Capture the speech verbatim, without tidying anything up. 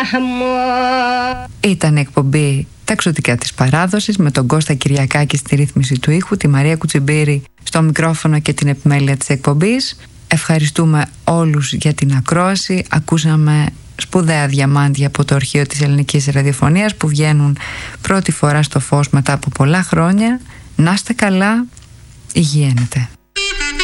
Ήταν εκπομπή Τα Ξωτικά της Παράδοσης με τον Κώστα Κυριακάκη στη ρύθμιση του ήχου, τη Μαρία Κουτσιμπήρη στο μικρόφωνο και την επιμέλεια της εκπομπής. Ευχαριστούμε όλους για την ακρόαση. Ακούσαμε σπουδαία διαμάντια από το αρχείο της ελληνικής ραδιοφωνίας που βγαίνουν πρώτη φορά στο φως μετά από πολλά χρόνια. Να είστε καλά, υγιένετε.